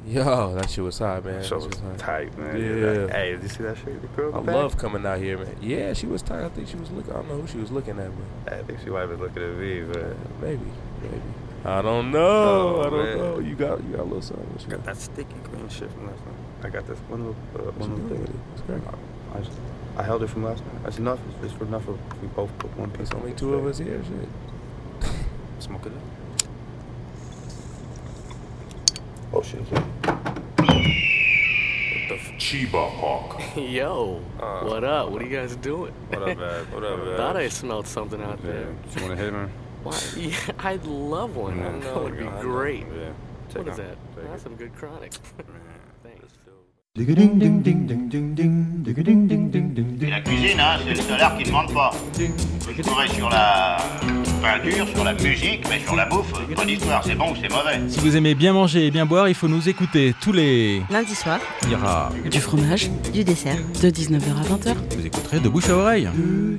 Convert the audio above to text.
Yo, that shit was hot, man. Show was tight, man. Yeah. Hey, did you see that shit? The girl I back? love coming out here, man. Yeah, she was tight. I think she was looking. I don't know who she was looking at, but I think she might have been looking at me, but maybe. I don't know. Oh, I don't man. know. You got a little something. What you got that sticky green shit from last night. I got this one little What you doing thing. with it? It's great. I held it from last night. That's enough. It's for enough if we both put one piece. There's only two of us here. Shit. Smoke it up. Oh shit. Chiba Hawk. Yo, what up? What are you guys doing? What up, man? What up, man? Thought I smelled something out there. You want to hit him? Why? Yeah, I'd love one. Yeah. That would be great. Yeah. What is that? That's some good chronic. Thanks. Et la cuisine, hein, c'est le salaire qui ne manque pas. Je pourrais sur la peinture, sur la musique, mais sur la bouffe, pas d'histoire, c'est bon ou c'est mauvais. Si vous aimez bien manger et bien boire, il faut nous écouter tous les... Lundi soir, Il y aura... du fromage, du dessert, de 19h à 20h. Vous écouterez de bouche à oreille.